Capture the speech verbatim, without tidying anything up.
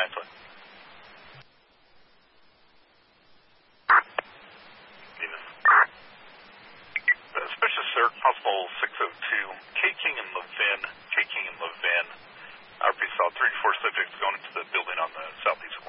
nine foot. Uh, Suspicious sir, possible six oh two, K King and Levin, K King and Levin. R P saw three to four subjects going into the building on the southeast